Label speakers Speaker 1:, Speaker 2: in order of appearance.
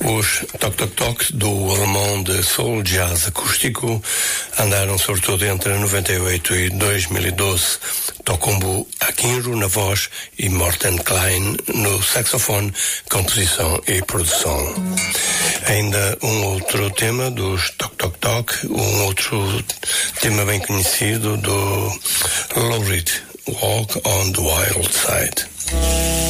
Speaker 1: Os Toc Toc Toc, do alemão de soul jazz acústico, andaram sobretudo entre 98 e 2012. Tokumbo Akinro na voz e Morten Klein no saxofone, composição e produção. Ainda um outro tema dos Toc Toc Toc, um outro tema bem conhecido do Lou Reed, Walk on the Wild Side.